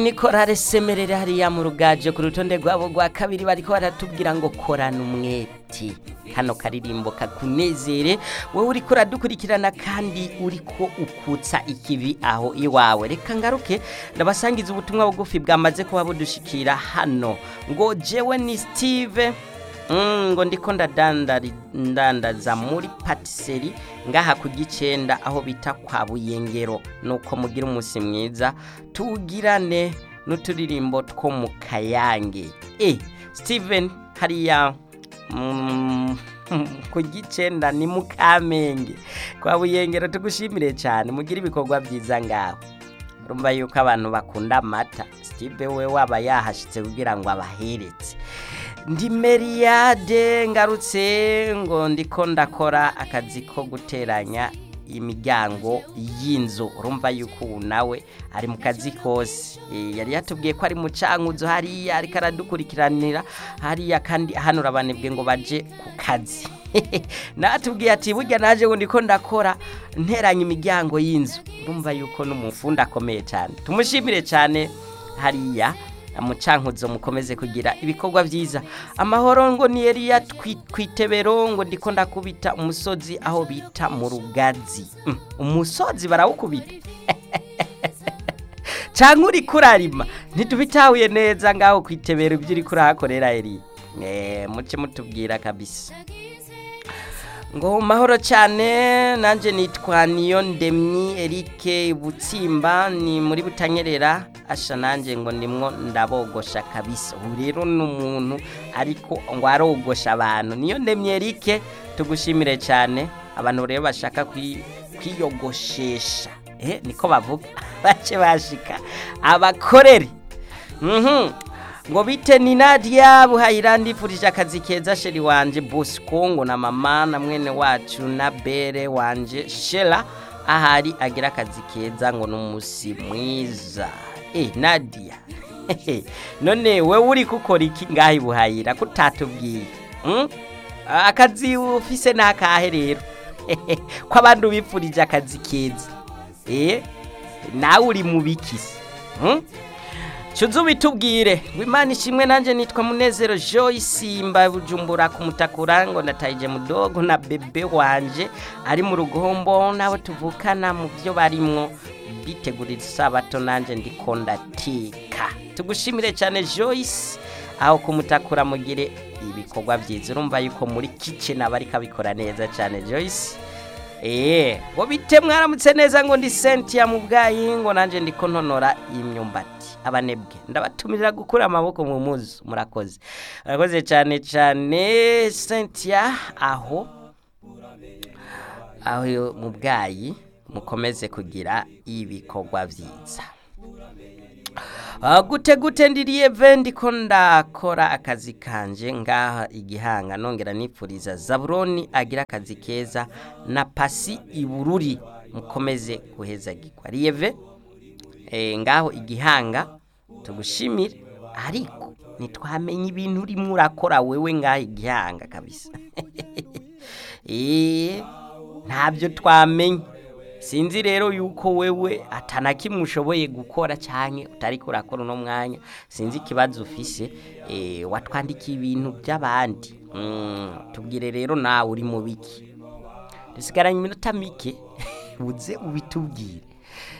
Nikorare semerera hariya mu rugaje ku rutonde rwabo rwa kabiri bariko baratubwira ngo korana umwete. Kano karirimbo kakunezere wowe uriko uradukurikirana kandi uriko ukutsa ikivi aho iwawe. Reka ngaruke ndabasangiza ubutumwa bugufi bwamaze kuba budushikira hano ngo jewe ni Steve ngo ndiko ndandaza muri patisserie ngaha ku Gicenda aho bita kwa Buyengero nuko mugira umunsi mwiza tugirane n'uturirimbo two mu Kayange. Steven hariya ku Gicenda ni mu Kamenge kwa Buyengero tugushimire cyane mugira ibikorwa byiza ngaho. Urumva yuko abantu bakunda amata Steve we waba yahashitse kugira ngo abaheretse. Ndi Meriade ngarutse ngo ndiko ndakora akazi ko guteranya imiryango y'inzu. Urumva yuko nawe ari mu kazi kose yari yatubwiye ko ari mu cankuzo hariya ariko aradukurikiranira hariya kandi hano rabanebwe ngo baje ku kazi natubwiye ati burya naje ngo ndiko ndakora nteranya imiryango y'inzu. Urumva yuko n'umufunda akomeye cyane tumushimire cyane hariya amucankuzo mukomeze kugira ibikorwa byiza. Amahoro ngo ni Elia twitebero ngo ndiko ndakubita umusozi aho bita mu Rugazi. Umusozi barawukubita canke uri kurarima ntitubitahuye neza ngaho kwitebero ibyo uri kurahakorera Elia. Muce mutubwira kabisa ngo mahoro cyane nanje nitwa niyo ndemyi Eric Butsimba ni muri Butanyerera asha nanje ngo ndimwo ndabogosha kabisa. Ubu rero n'umuntu ariko ngo arogosha abantu. Niyo ndemyi Eric tugushimire cyane abantu rero bashaka kwiyogoshesha niko bavuga bace bashika abakorere ngo bite ni Nadia Buhayira ndifurije akazi keza sheri wanje Bosco ngo na mama na mwene wacu na Bere wanje Shela ahari agira akazi keza ngo n'umusi mwiza. Nadia none we uri gukora iki ngahi Buhayira kutatubwiye akazi ufise nakahe rero ko abantu bipfurije akazi keza nawe uri mu bikisi Chuzu bitubwire wimana ishimwe nanje nitwa Munezero Joyce mba Bujumbura kumutakura ngo nataije mudogo na bebe wanje ari mu rugombo nabo tuvukana mu byo barimwo bitegurira sabato nanje ndikonda tika. Tugushimire cyane Joyce aho kumutakura mugire ibikorwa byiza. Urumva yuko muri kitchen abari kabikora neza cyane Joyce. Ngo bite mwaramutse neza ngo ndi Cynthia mu bwayi ngo nanje ndiko ntonora imyumbati. Abanebwe ndabatumirira gukura amaboko mu muzu murakoze. Murakoze cyane cyane Cynthia aho mu bwayi mukomeze kugira ibikorwa byiza. Gute ndiriye vendi ko ndakora akazi kanje ngaha Igihanga nongera nipfuriza Zaburoni agira akazi keza na Pasi Ibururi mukomeze kuheza gikwa Rieve ngaho Igihanga tugushimire ariko nitwamenye ibintu uri murakora wewe ngaho Igihanga kabisa ntabyo twamenye. Sinzi rero yuko wewe atanakimwe ushoboye gukora cyane utari kurakora no mwanya. Sinzi kibazo ufise watwandikiye ibintu by'abandi. Tubwire rero nawe uri mu biki. Dusigaranye iminota mike uze ubitubwire.